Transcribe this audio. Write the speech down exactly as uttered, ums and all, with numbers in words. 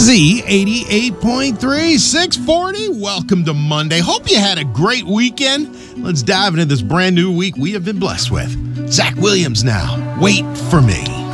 Z eighty-eight point three, six forty. Welcome to Monday. Hope you had a great weekend. Let's dive into this brand new week we have been blessed with. Zach Williams now. Wait for me.